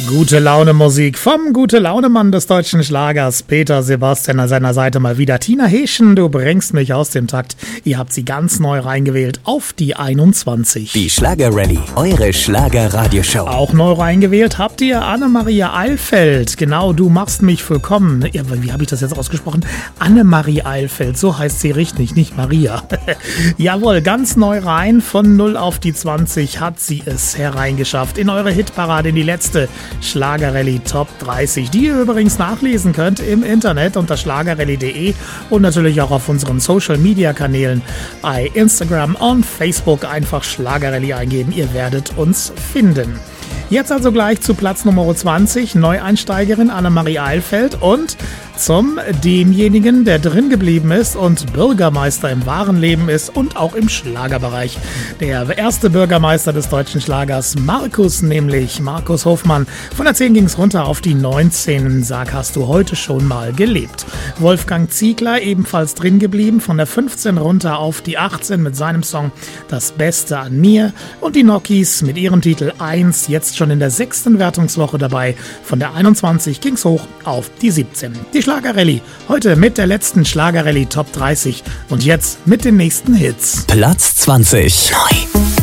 Gute Laune Musik vom Gute-Laune-Mann des deutschen Schlagers, Peter Sebastian, an seiner Seite mal wieder Tina Heeschen, du bringst mich aus dem Takt. Ihr habt sie ganz neu reingewählt auf die 21. Die Schlager-Rallye, eure Schlager-Radioshow. Auch neu reingewählt habt ihr Annemarie Eilfeld. Genau, du machst mich vollkommen. Ja, wie habe ich das jetzt ausgesprochen? Annemarie Eilfeld, so heißt sie richtig, nicht Maria. Jawohl, ganz neu rein, von 0 auf die 20 hat sie es hereingeschafft. In eure Hitparade, in die letzte Schlager-Rallye Top 30, die ihr übrigens nachlesen könnt im Internet unter schlagerrallye.de und natürlich auch auf unseren Social-Media-Kanälen bei Instagram und Facebook einfach Schlager-Rallye eingeben. Ihr werdet uns finden. Jetzt also gleich zu Platz Nummer 20, Neueinsteigerin Annemarie Eilfeld und zum demjenigen, der drin geblieben ist und Bürgermeister im wahren Leben ist und auch im Schlagerbereich. Der erste Bürgermeister des deutschen Schlagers, Markus, nämlich Markus Hofmann. Von der 10 ging's runter auf die 19. Sag, hast du heute schon mal gelebt. Wolfgang Ziegler ebenfalls drin geblieben, von der 15 runter auf die 18 mit seinem Song Das Beste an mir. Und die Nokis mit ihrem Titel 1, jetzt schon in der 6. Wertungswoche dabei. Von der 21 ging's hoch auf die 17. Die Schlager-Rallye, heute mit der letzten Schlager-Rallye Top 30 und jetzt mit den nächsten Hits. Platz 20. Neu.